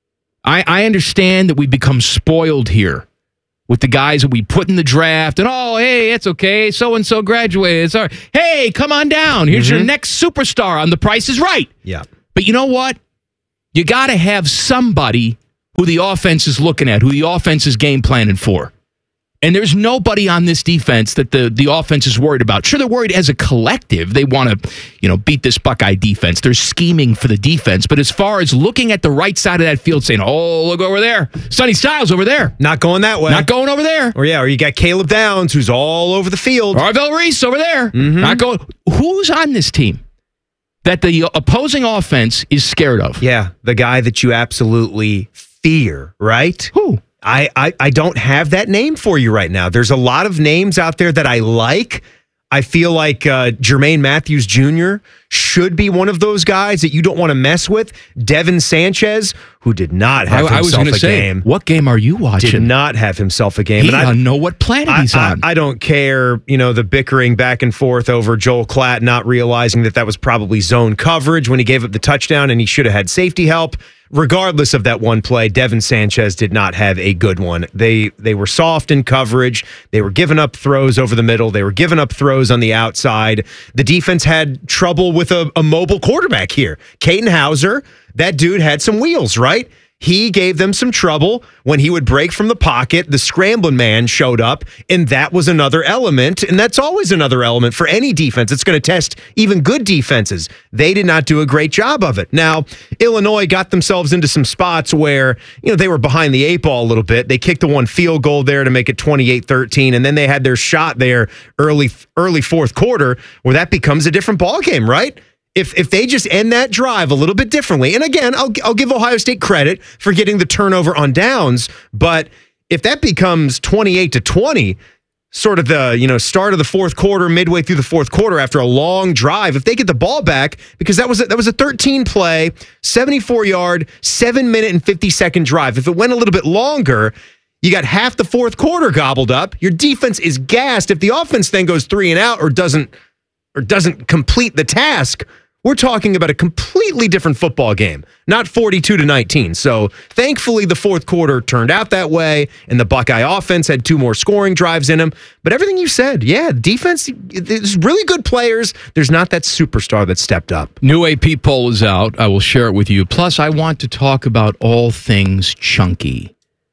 I, I understand that we become spoiled here with the guys that we put in the draft. And, oh, hey, it's okay. So-and-so graduated. It's all right. Hey, come on down. Here's mm-hmm. your next superstar on The Price is Right. Yeah. But you know what? You got to have somebody who the offense is looking at, who the offense is game planning for. And there's nobody on this defense that the, the offense is worried about. Sure, they're worried as a collective. They want to, you know, beat this Buckeye defense. They're scheming for the defense. But as far as looking at the right side of that field saying, oh, look over there. Sonny Styles over there. Not going that way. Not going over there. Or yeah, or you got Caleb Downs, who's all over the field. Arvell Reese over there. Mm-hmm. Not going. Who's on this team that the opposing offense is scared of? Yeah, the guy that you absolutely fear, right? Who? I, I, I don't have that name for you right now. There's a lot of names out there that I like. I feel like uh, Jermaine Matthews Junior should be one of those guys that you don't want to mess with. Devin Sanchez, who did not have I, himself I was gonna a say, game. What game are you watching? Did not have himself a game. He and I don't know what planet I, he's I, on. I don't care, you know, the bickering back and forth over Joel Klatt not realizing that that was probably zone coverage when he gave up the touchdown and he should have had safety help. Regardless of that one play, Devin Sanchez did not have a good one. They they were soft in coverage. They were giving up throws over the middle. They were giving up throws on the outside. The defense had trouble with a, a mobile quarterback here. Caden Hauser, that dude had some wheels, right? He gave them some trouble when he would break from the pocket. The scrambling man showed up, and that was another element. And that's always another element for any defense. It's going to test even good defenses. They did not do a great job of it. Now, Illinois got themselves into some spots where, you know, they were behind the eight ball a little bit. They kicked the one field goal there to make it twenty-eight thirteen, and then they had their shot there early, early fourth quarter where that becomes a different ball game, right? If if they just end that drive a little bit differently, and again, I'll I'll give Ohio State credit for getting the turnover on downs, but if that becomes twenty-eight to twenty, sort of the, you know, start of the fourth quarter, midway through the fourth quarter after a long drive, if they get the ball back, because that was a, that was a thirteen play, seventy-four yard, seven minute and fifty second drive. If it went a little bit longer, you got half the fourth quarter gobbled up. Your defense is gassed. If the offense then goes three and out or doesn't or doesn't complete the task, we're talking about a completely different football game, not forty-two to nineteen. So thankfully, the fourth quarter turned out that way, and the Buckeye offense had two more scoring drives in them. But everything you said, yeah, defense, there's really good players. There's not that superstar that stepped up. New A P poll is out. I will share it with you. Plus, I want to talk about all things chunky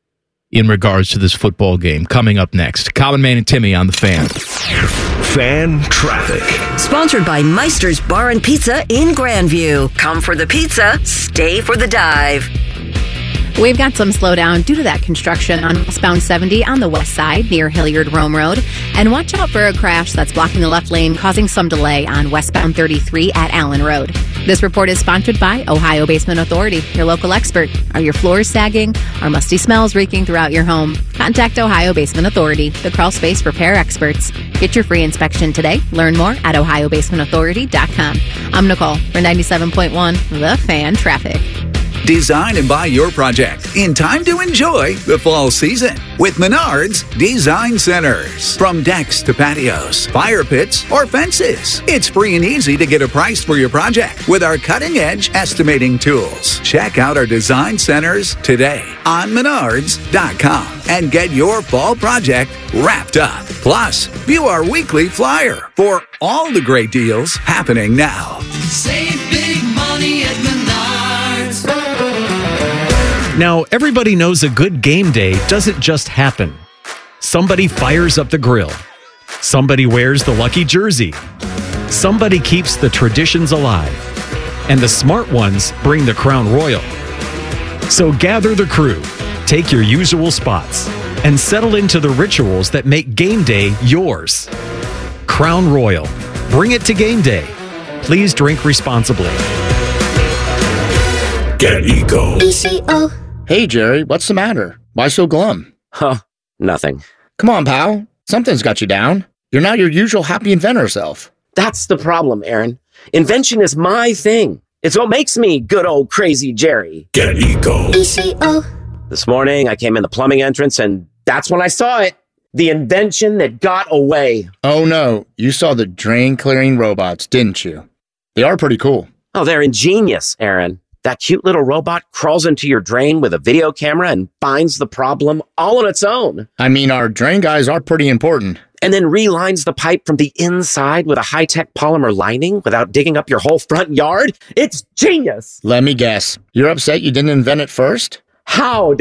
in regards to this football game coming up next. Common Man and Timmy on The Fan. Fan Traffic. Sponsored by Meister's Bar and Pizza in Grandview. Come for the pizza, stay for the dive. We've got some slowdown due to that construction on westbound seventy on the west side near Hilliard Rome Road. And watch out for a crash that's blocking the left lane, causing some delay on westbound thirty-three at Allen Road. This report is sponsored by Ohio Basement Authority, your local expert. Are your floors sagging? Are musty smells reeking throughout your home? Contact Ohio Basement Authority, the crawl space repair experts. Get your free inspection today. Learn more at ohio basement authority dot com. I'm Nicole for ninety-seven point one The Fan Traffic. Design and buy your project in time to enjoy the fall season with Menards Design Centers. From decks to patios, fire pits, or fences, it's free and easy to get a price for your project with our cutting-edge estimating tools. Check out our design centers today on menards dot com and get your fall project wrapped up. Plus, view our weekly flyer for all the great deals happening now. Save big money at Menards. Now, everybody knows a good game day doesn't just happen. Somebody fires up the grill. Somebody wears the lucky jersey. Somebody keeps the traditions alive. And the smart ones bring the Crown Royal. So gather the crew, take your usual spots, and settle into the rituals that make game day yours. Crown Royal. Bring it to game day. Please drink responsibly. Get Eco. E C O. Hey, Jerry, what's the matter? Why so glum? Huh, nothing. Come on, pal. Something's got you down. You're not your usual happy inventor self. That's the problem, Aaron. Invention is my thing. It's what makes me good old crazy Jerry. Get Eco. E C O. This morning, I came in the plumbing entrance, and that's when I saw it. The invention that got away. Oh, no. You saw the drain-clearing robots, didn't you? They are pretty cool. Oh, they're ingenious, Aaron. That cute little robot crawls into your drain with a video camera and finds the problem all on its own. I mean, our drain guys are pretty important. And then relines the pipe from the inside with a high-tech polymer lining without digging up your whole front yard. It's genius. Let me guess. You're upset you didn't invent it first? How